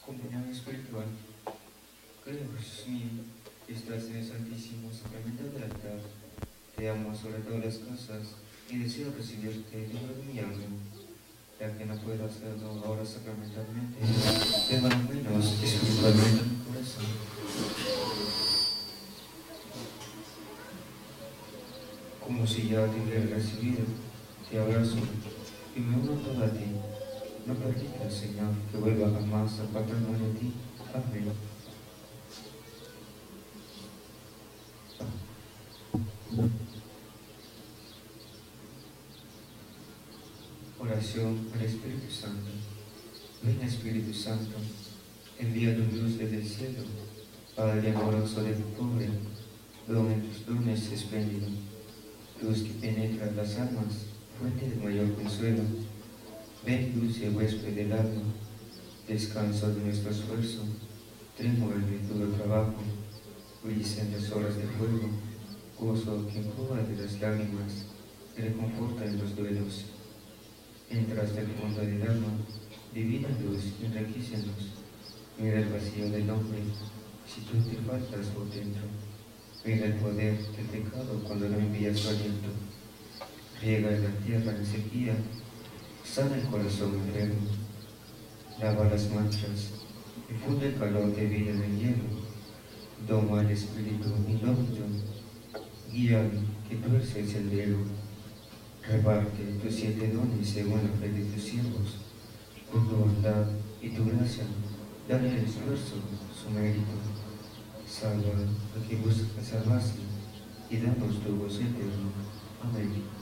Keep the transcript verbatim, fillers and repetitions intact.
Comunión espiritual. Creo, Jesús mío, que estás en el Santísimo Sacramento del altar. Te amo sobre todas las cosas y deseo recibirte libre de mi alma. Ya que no puedo hacerlo ahora sacramentalmente, pero al menos espiritualmente en mi corazón. Como si ya te hubiera recibido, te abrazo y me uno todo a ti. No permitas, Señor, que vuelva jamás a apartarme de ti. Amén. Oración al Espíritu Santo. Ven, Espíritu Santo, envía tu luz desde el cielo, Padre amoroso del pobre, don en tus dones espléndido, luz que penetra las almas, fuente de mayor consuelo. Ven, dulce huésped del alma, descanso de nuestro esfuerzo, trémulo en virtud del trabajo, brisa en las horas de fuego, gozo que enjuga de las lágrimas y reconforta en los duelos. Entra hasta el fondo del alma, divina luz, enriquecenos. Mira el vacío del hombre, si tú te faltas por dentro. Mira el poder del pecado cuando no envías su aliento. Riega en la tierra en sequía, sana el corazón enfermo. Lava las manchas, difunde el calor de vida en el hielo. Doma el espíritu indómito, guíame que tuerce el sendero. Reparte tus siete dones según la fe de tus siervos. Por tu bondad y tu gracia, dale al esfuerzo su mérito. Salva a que busca salvarse y danos tu gozo eterno. Amén.